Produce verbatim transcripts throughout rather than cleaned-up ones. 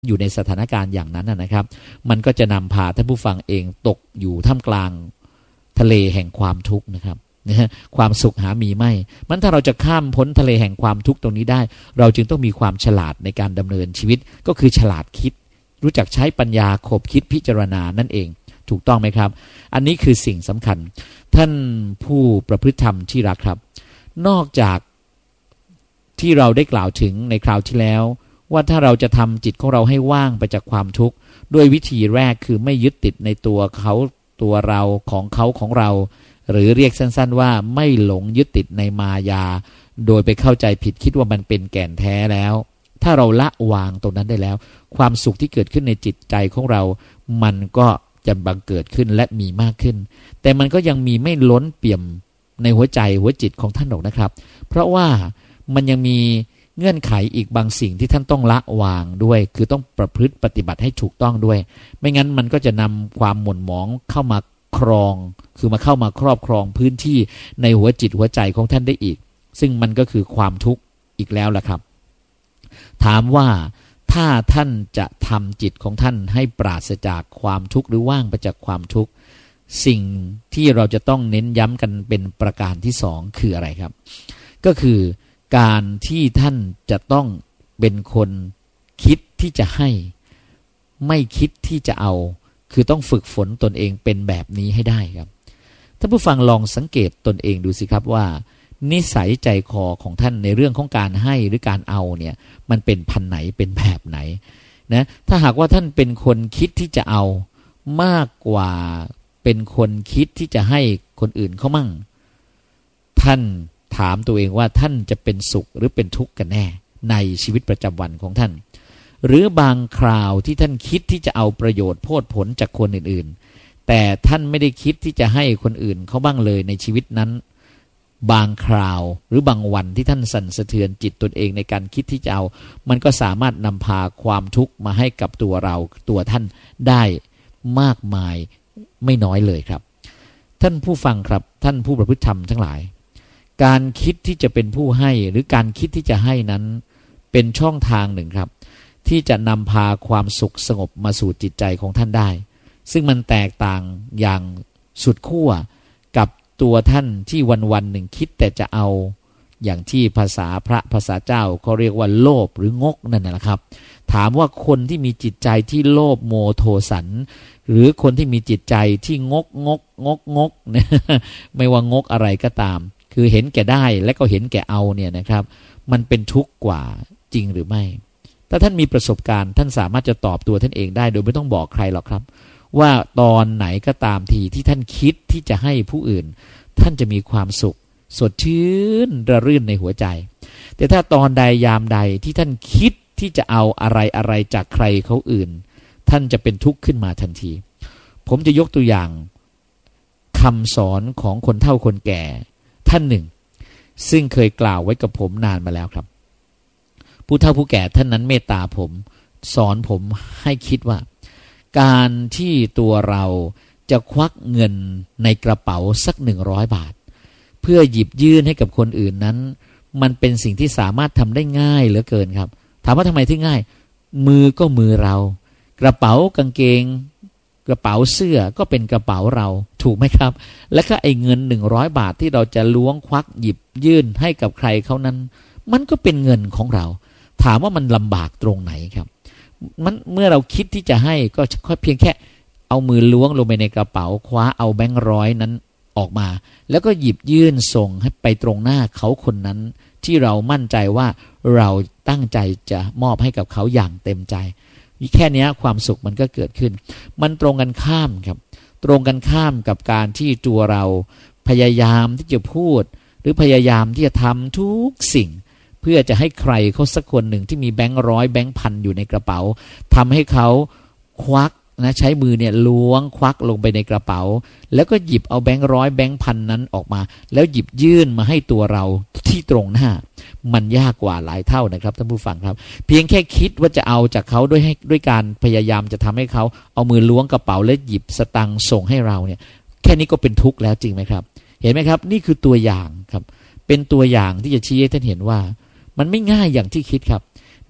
อยู่ในสถานการณ์อย่างนั้นนะครับมันก็จะนำพาท่านผู้ฟังเองตกอยู่ท่ามกลางทะเลแห่งความทุกข์นะครับนะฮะความสุขหามีไม่มันถ้าเราจะข้ามพ้นทะเลแห่งความทุกข์ตรงนี้ได้เราจึงต้องมีความฉลาดในการดำเนินชีวิตก็คือฉลาดคิดรู้จักใช้ปัญญาขบคิดพิจารณานั่นเองถูกต้องไหมครับอันนี้คือสิ่งสำคัญท่านผู้ประพฤติธรรมที่รักครับนอกจากที่เราได้กล่าวถึงในคราวที่แล้วว่าถ้าเราจะทำจิตของเราให้ว่างไปจากความทุกข์ด้วยวิธีแรกคือไม่ยึดติดในตัวเขาตัวเราของเขาของเราหรือเรียกสั้นๆว่าไม่หลงยึดติดในมายาโดยไปเข้าใจผิดคิดว่ามันเป็นแก่นแท้แล้วถ้าเราละวางตรงนั้นได้แล้วความสุขที่เกิดขึ้นในจิตใจของเรามันก็จะบังเกิดขึ้นและมีมากขึ้นแต่มันก็ยังมีไม่ล้นเปี่ยมในหัวใจหัวจิตของท่านหรอกนะครับเพราะว่ามันยังมีเงื่อนไขอีกบางสิ่งที่ท่านต้องละวางด้วยคือต้องประพฤติปฏิบัติให้ถูกต้องด้วยไม่งั้นมันก็จะนำความหม่นหมองเข้ามาครองคือมาเข้ามาครอบครองพื้นที่ในหัวจิตหัวใจของท่านได้อีกซึ่งมันก็คือความทุกข์อีกแล้วล่ะครับถามว่าถ้าท่านจะทำจิตของท่านให้ปราศจากความทุกข์หรือว่างไปจากความทุกข์สิ่งที่เราจะต้องเน้นย้ำกันเป็นประการที่สองคืออะไรครับก็คือการที่ท่านจะต้องเป็นคนคิดที่จะให้ไม่คิดที่จะเอาคือต้องฝึกฝนตนเองเป็นแบบนี้ให้ได้ครับท่านผู้ฟังลองสังเกตตนเองดูสิครับว่านิสัยใจคอของท่านในเรื่องของการให้หรือการเอาเนี่ยมันเป็นพันไหนเป็นแบบไหนนะถ้าหากว่าท่านเป็นคนคิดที่จะเอามากกว่าเป็นคนคิดที่จะให้คนอื่นเขามั่งท่านถามตัวเองว่าท่านจะเป็นสุขหรือเป็นทุกข์กันแน่ในชีวิตประจำวันของท่านหรือบางคราวที่ท่านคิดที่จะเอาประโยชน์โพดผลจากคนอื่นๆแต่ท่านไม่ได้คิดที่จะให้คนอื่นเขาบ้างเลยในชีวิตนั้นบางคราวหรือบางวันที่ท่านสั่นสะเทือนจิตตนเองในการคิดที่จะเอามันก็สามารถนำพาความทุกข์มาให้กับตัวเราตัวท่านได้มากมายไม่น้อยเลยครับท่านผู้ฟังครับท่านผู้ประพฤติธรรมทั้งหลายการคิดที่จะเป็นผู้ให้หรือการคิดที่จะให้นั้นเป็นช่องทางหนึ่งครับที่จะนำพาความสุขสงบมาสู่จิตใจของท่านได้ซึ่งมันแตกต่างอย่างสุดขั้วกับตัวท่านที่วันๆหนึ่งคิดแต่จะเอาอย่างที่ภาษาพระภาษาเจ้าเขาเรียกว่าโลภหรืองกนั่นแหละครับถามว่าคนที่มีจิตใจที่โลภโมโทสันหรือคนที่มีจิตใจที่งกงกงกงกเนี่ยไม่ว่างกอะไรก็ตามคือเห็นแก่ได้และก็เห็นแก่เอาเนี่ยนะครับมันเป็นทุกข์กว่าจริงหรือไม่ถ้าท่านมีประสบการณ์ท่านสามารถจะตอบตัวท่านเองได้โดยไม่ต้องบอกใครหรอกครับว่าตอนไหนก็ตามทีที่ท่านคิดที่จะให้ผู้อื่นท่านจะมีความสุขสดชื่นระรื่นในหัวใจแต่ถ้าตอนใดยามใดที่ท่านคิดที่จะเอาอะไรอะไรจากใครเขาอื่นท่านจะเป็นทุกข์ขึ้นมาทันทีผมจะยกตัวอย่างคำสอนของคนเฒ่าคนแก่ท่านหนึ่งซึ่งเคยกล่าวไว้กับผมนานมาแล้วครับผู้เฒ่าผู้แก่ท่านนั้นเมตตาผมสอนผมให้คิดว่าการที่ตัวเราจะควักเงินในกระเป๋าสักหนึ่งร้อยบาทเพื่อหยิบยื่นให้กับคนอื่นนั้นมันเป็นสิ่งที่สามารถทำได้ง่ายเหลือเกินครับถามว่าทำไมที่ง่ายมือก็มือเรากระเป๋ากางเกงกระเป๋าเสื้อก็เป็นกระเป๋าเราถูกไหมครับและก็ไอ้เงินหนึ่งร้อยบาทที่เราจะล้วงควักหยิบยื่นให้กับใครเขานั้นมันก็เป็นเงินของเราถามว่ามันลำบากตรงไหนครับมันเมื่อเราคิดที่จะให้ก็เพียงแค่เอามือล้วงลงไปในกระเป๋าคว้าเอาแบงค์ร้อยนั้นออกมาแล้วก็หยิบยื่นส่งให้ไปตรงหน้าเขาคนนั้นที่เรามั่นใจว่าเราตั้งใจจะมอบให้กับเขาอย่างเต็มใจแค่นี้ความสุขมันก็เกิดขึ้นมันตรงกันข้ามครับตรงกันข้ามกับการที่ตัวเราพยายามที่จะพูดหรือพยายามที่จะทำทุกสิ่งเพื่อจะให้ใครเขาสักคนหนึ่งที่มีแบงค์ร้อยแบงค์พันอยู่ในกระเป๋าทำให้เขาควักนะใช้มือเนี่ยล้วงควักลงไปในกระเป๋าแล้วก็หยิบเอาแบงค์ร้อยแบงค์พันนั้นออกมาแล้วหยิบยื่นมาให้ตัวเราที่ตรงหน้ามันยากกว่าหลายเท่านะครับท่านผู้ฟังครับเพียงแค่คิดว่าจะเอาจากเขาด้วยให้ด้วยการพยายามจะทำให้เขาเอามือล้วงกระเป๋าแล้วหยิบสตังค์ส่งให้เราเนี่ยแค่นี้ก็เป็นทุกข์แล้วจริงไหมครับเห็นไหมครับนี่คือตัวอย่างครับเป็นตัวอย่างที่จะชี้ให้ท่านเห็นว่ามันไม่ง่ายอย่างที่คิดครับ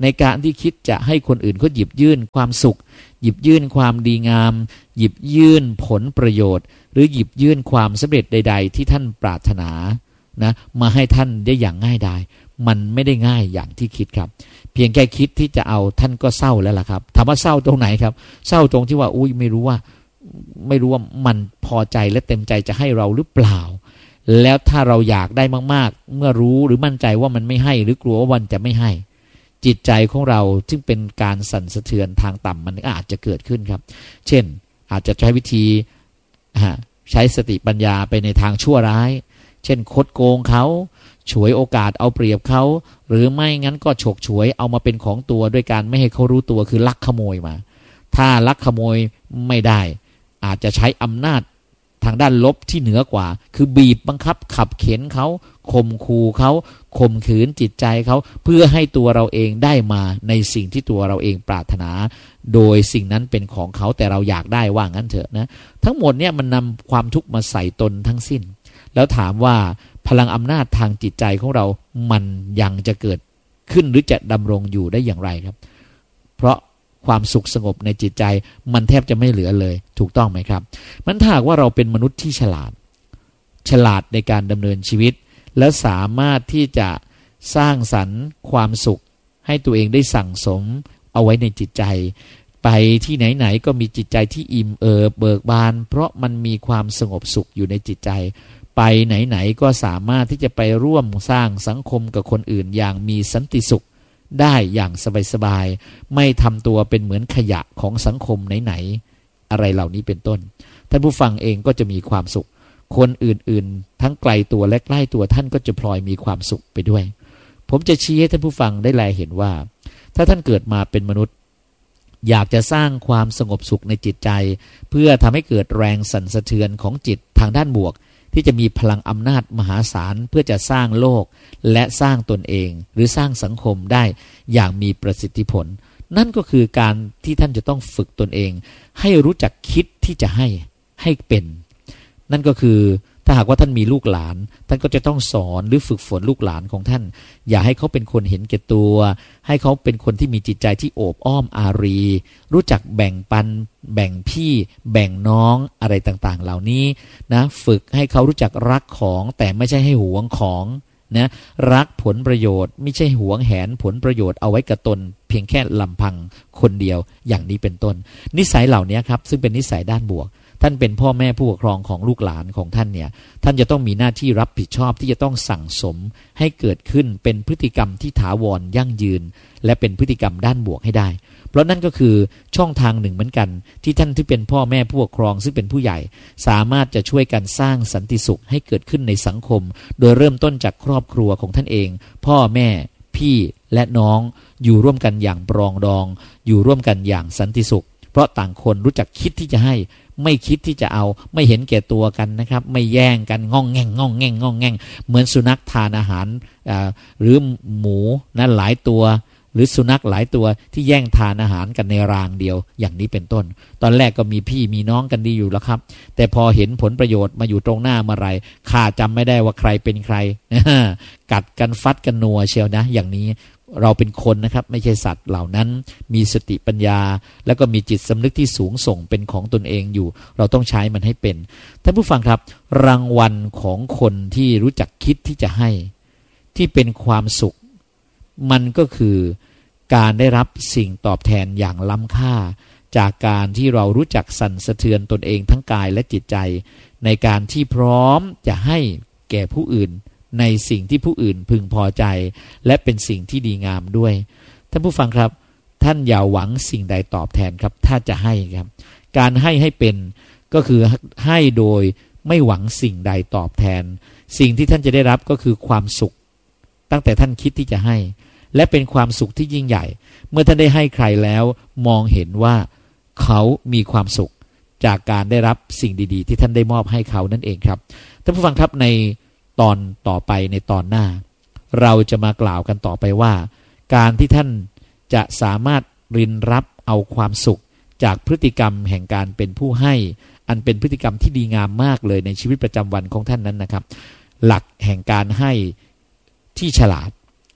ในการที่คิดจะให้คนอื่นเขาหยิบยื่นความสุขหยิบยื่นความดีงามหยิบยื่นผลประโยชน์หรือหยิบยื่นความสำเร็จใดๆที่ท่านปรารถนานะมาให้ท่านได้อย่างง่ายดายมันไม่ได้ง่ายอย่างที่คิดครับเพียงแค่คิดที่จะเอาท่านก็เศร้าแล้วล่ะครับถามว่าเศร้าตรงไหนครับเศร้าตรงที่ว่าอุ้ยไม่รู้ว่าไม่รู้ว่ามันพอใจและเต็มใจจะให้เราหรือเปล่าแล้วถ้าเราอยากได้มากๆเมื่อรู้หรือมั่นใจว่ามันไม่ให้หรือกลัวว่ามันจะไม่ให้จิตใจของเราซึ่งเป็นการสั่นสะเทือนทางต่ำมันอาจจะเกิดขึ้นครับเช่นอาจจะใช้วิธีใช้สติปัญญาไปในทางชั่วร้ายเช่นคดโกงเขาฉวยโอกาสเอาเปรียบเขาหรือไม่งั้นก็ฉกฉวยเอามาเป็นของตัวด้วยการไม่ให้เขารู้ตัวคือลักขโมยมาถ้าลักขโมยไม่ได้อาจจะใช้อำนาจทางด้านลบที่เหนือกว่าคือบีบบังคับขับเข็นเขาข่มขู่เขาข่มขืนจิตใจเขาเพื่อให้ตัวเราเองได้มาในสิ่งที่ตัวเราเองปรารถนาโดยสิ่งนั้นเป็นของเขาแต่เราอยากได้ว่างั้นเถอะนะทั้งหมดเนี่ยมันนำความทุกข์มาใส่ตนทั้งสิ้นแล้วถามว่าพลังอำนาจทางจิตใจของเรามันยังจะเกิดขึ้นหรือจะดำรงอยู่ได้อย่างไรครับเพราะความสุขสงบในจิตใจมันแทบจะไม่เหลือเลยถูกต้องไหมครับมันถ้าหากว่าเราเป็นมนุษย์ที่ฉลาดฉลาดในการดำเนินชีวิตและสามารถที่จะสร้างสรรค์ความสุขให้ตัวเองได้สั่งสมเอาไว้ในจิตใจไปที่ไหนๆก็มีจิตใจที่อิ่มเอิบเบิกบานเพราะมันมีความสงบสุขอยู่ในจิตใจไปไหนๆก็สามารถที่จะไปร่วมสร้างสังคมกับคนอื่นอย่างมีสันติสุขได้อย่างสบายๆไม่ทำตัวเป็นเหมือนขยะของสังคมไหนๆอะไรเหล่านี้เป็นต้นท่านผู้ฟังเองก็จะมีความสุขคนอื่นๆทั้งไกลตัวและใกล้ตัวท่านก็จะพลอยมีความสุขไปด้วยผมจะชี้ให้ท่านผู้ฟังได้แลเห็นว่าถ้าท่านเกิดมาเป็นมนุษย์อยากจะสร้างความสงบสุขในจิตใจเพื่อทำให้เกิดแรงสั่นสะเทือนของจิตทางด้านบวกที่จะมีพลังอำนาจมหาศาลเพื่อจะสร้างโลกและสร้างตนเองหรือสร้างสังคมได้อย่างมีประสิทธิผลนั่นก็คือการที่ท่านจะต้องฝึกตนเองให้รู้จักคิดที่จะให้ให้เป็นนั่นก็คือถ้าหากว่าท่านมีลูกหลานท่านก็จะต้องสอนหรือฝึกฝนลูกหลานของท่านอย่าให้เขาเป็นคนเห็นแก่ตัวให้เขาเป็นคนที่มีจิตใจที่โอบอ้อมอารีรู้จักแบ่งปันแบ่งพี่แบ่งน้องอะไรต่างๆเหล่านี้นะฝึกให้เขารู้จักรักของแต่ไม่ใช่ให้หวงของนะรักผลประโยชน์ไม่ใช่หวงแหนผลประโยชน์เอาไว้กับตนเพียงแค่ลำพังคนเดียวอย่างนี้เป็นต้นนิสัยเหล่านี้ครับซึ่งเป็นนิสัยด้านบวกท่านเป็นพ่อแม่ผู้ปกครองของลูกหลานของท่านเนี่ยท่านจะต้องมีหน้าที่รับผิดชอบที่จะต้องสั่งสมให้เกิดขึ้นเป็นพฤติกรรมที่ถาวรยั่งยืนและเป็นพฤติกรรมด้านบวกให้ได้เพราะนั่นก็คือช่องทางหนึ่งเหมือนกันที่ท่านที่เป็นพ่อแม่ผู้ปกครองซึ่งเป็นผู้ใหญ่สามารถจะช่วยกันสร้างสันติสุขให้เกิดขึ้นในสังคมโดยเริ่มต้นจากครอบครัวของท่านเองพ่อแม่พี่และน้องอยู่ร่วมกันอย่างปรองดองอยู่ร่วมกันอย่างสันติสุขเพราะต่างคนรู้จักคิดที่จะให้ไม่คิดที่จะเอาไม่เห็นแก่ตัวกันนะครับไม่แย่งกันง่องแง่งง่องแง่งง่องแง่งเหมือนสุนัขทานอาหารหรือหมูนะหลายตัวหรือสุนัขหลายตัวที่แย่งทานอาหารกันในรางเดียวอย่างนี้เป็นต้นตอนแรกก็มีพี่มีน้องกันดีอยู่แล้วครับแต่พอเห็นผลประโยชน์มาอยู่ตรงหน้าเมื่อไรข้าจำไม่ได้ว่าใครเป็นใครกัดกันฟัดกันนัวเชียวนะอย่างนี้เราเป็นคนนะครับไม่ใช่สัตว์เหล่านั้นมีสติปัญญาแล้วก็มีจิตสำนึกที่สูงส่งเป็นของตนเองอยู่เราต้องใช้มันให้เป็นท่านผู้ฟังครับรางวัลของคนที่รู้จักคิดที่จะให้ที่เป็นความสุขมันก็คือการได้รับสิ่งตอบแทนอย่างล้ำค่าจากการที่เรารู้จักสั่นสะเทือนตนเองทั้งกายและจิตใจในการที่พร้อมจะให้แก่ผู้อื่นในสิ่งที่ผู้อื่นพึงพอใจและเป็นสิ่งที่ดีงามด้วยท่านผู้ฟังครับท่านอย่าหวังสิ่งใดตอบแทนครับถ้าจะให้ครับการให้ให้เป็นก็คือให้โดยไม่หวังสิ่งใดตอบแทนสิ่งที่ท่านจะได้รับก็คือความสุขตั้งแต่ท่านคิดที่จะให้และเป็นความสุขที่ยิ่งใหญ่เมื่อท่านได้ให้ใครแล้วมองเห็นว่าเขามีความสุขจากการได้รับสิ่งดีๆที่ท่านได้มอบให้เขานั่นเองครับท่านผู้ฟังครับในตอนต่อไปในตอนหน้าเราจะมากล่าวกันต่อไปว่าการที่ท่านจะสามารถรินรับเอาความสุขจากพฤติกรรมแห่งการเป็นผู้ให้อันเป็นพฤติกรรมที่ดีงามมากเลยในชีวิตประจำวันของท่านนั้นนะครับหลักแห่งการให้ที่ฉลาด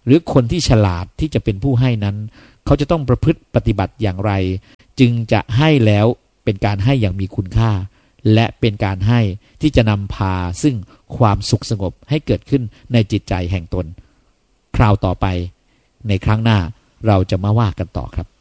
หรือคนที่ฉลาดที่จะเป็นผู้ให้นั้นเขาจะต้องประพฤติปฏิบัติอย่างไรจึงจะให้แล้วเป็นการให้อย่างมีคุณค่าและเป็นการให้ที่จะนำพาซึ่งความสุขสงบให้เกิดขึ้นในจิตใจแห่งตนคราวต่อไปในครั้งหน้าเราจะมาว่ากันต่อครับ